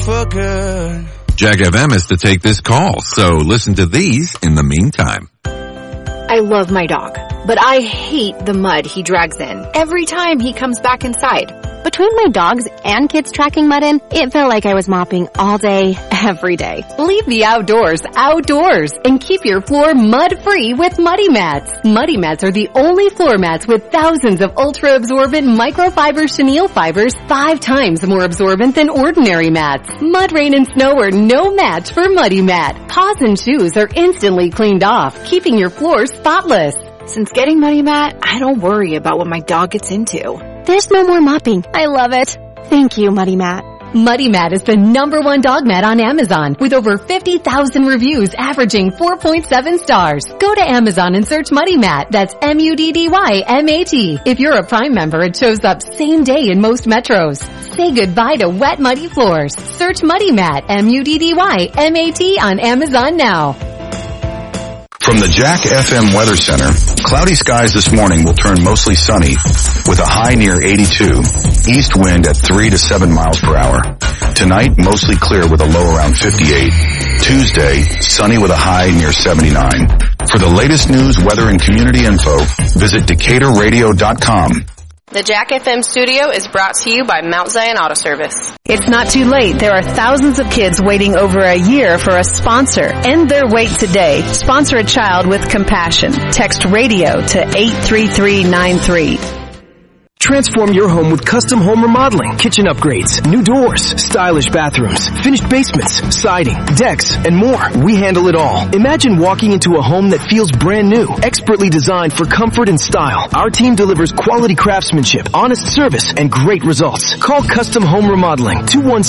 for good. Jack FM is to take this call, so listen to these in the meantime. I love my dog, but I hate the mud he drags in every time he comes back inside. Between my dogs and kids tracking mud in, it felt like I was mopping all day, every day. Leave the outdoors outdoors and keep your floor mud-free with Muddy Mats. Muddy Mats are the only floor mats with thousands of ultra-absorbent microfiber chenille fibers, 5 times more absorbent than ordinary mats. Mud, rain, and snow are no match for Muddy Mat. Paws and shoes are instantly cleaned off, keeping your floor spotless. Since getting Muddy Mat, I don't worry about what my dog gets into. There's no more mopping. I love it. Thank you, Muddy Mat. Muddy Mat is the #1 dog mat on Amazon with over 50,000 reviews averaging 4.7 stars. Go to Amazon and search Muddy Mat. That's MUDDYMAT. If you're a Prime member, it shows up same day in most metros. Say goodbye to wet, muddy floors. Search Muddy Mat, MUDDYMAT on Amazon now. From the Jack FM Weather Center, cloudy skies this morning will turn mostly sunny with a high near 82, east wind at 3 to 7 miles per hour. Tonight, mostly clear with a low around 58. Tuesday, sunny with a high near 79. For the latest news, weather, and community info, visit DecaturRadio.com. The Jack FM studio is brought to you by Mount Zion Auto Service. It's not too late. There are thousands of kids waiting over a year for a sponsor. End their wait today. Sponsor a child with compassion. Text radio to 83393. Transform your home with custom home remodeling, kitchen upgrades, new doors, stylish bathrooms, finished basements, siding, decks, and more. We handle it all. Imagine walking into a home that feels brand new, expertly designed for comfort and style. Our team delivers quality craftsmanship, honest service, and great results. Call Custom Home Remodeling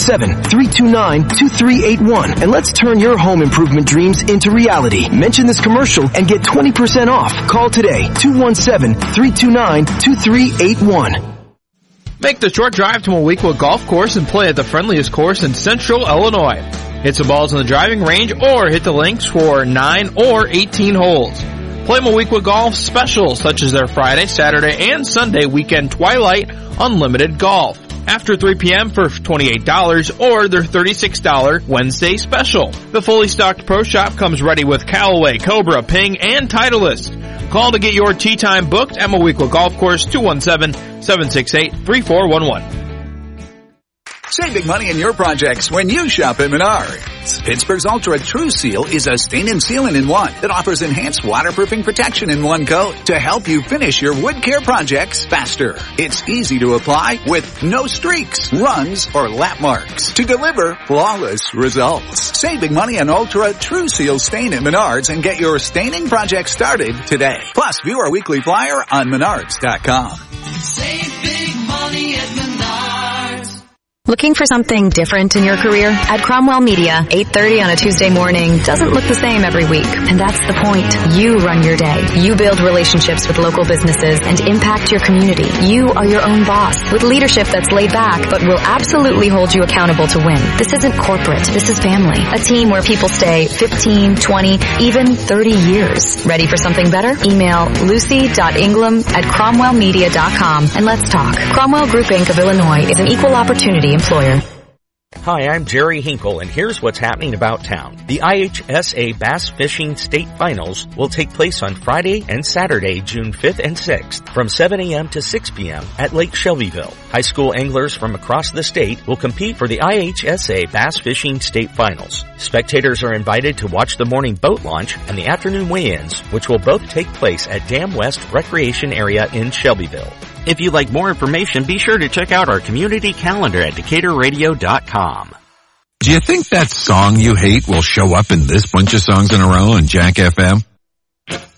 217-329-2381 and let's turn your home improvement dreams into reality. Mention this commercial and get 20% off. Call today 217-329-2381. Make the short drive to Moweaqua Golf Course and play at the friendliest course in Central Illinois. Hit some balls in the driving range or hit the links for 9 or 18 holes. Play Moweaqua Golf specials such as their Friday, Saturday, and Sunday weekend Twilight Unlimited Golf. After 3 p.m. for $28 or their $36 Wednesday special. The fully stocked pro shop comes ready with Callaway, Cobra, Ping, and Titleist. Call to get your tee time booked at Moweaqua Golf Course 217-768-3411. Save big money in your projects when you shop at Menards. Pittsburgh's Ultra True Seal is a stain and sealant in one that offers enhanced waterproofing protection in one coat to help you finish your wood care projects faster. It's easy to apply with no streaks, runs, or lap marks to deliver flawless results. Save big money on Ultra True Seal stain at Menards and get your staining project started today. Plus, view our weekly flyer on Menards.com. Save big money at Menards. Looking for something different in your career? At Cromwell Media, 8:30 on a Tuesday morning doesn't look the same every week. And that's the point. You run your day. You build relationships with local businesses and impact your community. You are your own boss with leadership that's laid back but will absolutely hold you accountable to win. This isn't corporate. This is family. A team where people stay 15, 20, even 30 years. Ready for something better? Email lucy.ingram@cromwellmedia.com and let's talk. Cromwell Group Inc. of Illinois is an equal opportunity employer. Hi, I'm Jerry Hinkle, and here's what's happening about town. The IHSA Bass Fishing State Finals will take place on Friday and Saturday, June 5th and 6th, from 7 a.m. to 6 p.m. at Lake Shelbyville. High school anglers from across the state will compete for the IHSA Bass Fishing State Finals. Spectators are invited to watch the morning boat launch and the afternoon weigh-ins, which will both take place at Dam West Recreation Area in Shelbyville. If you'd like more information, be sure to check out our community calendar at DecaturRadio.com. Do you think that song you hate will show up in this bunch of songs in a row on Jack FM?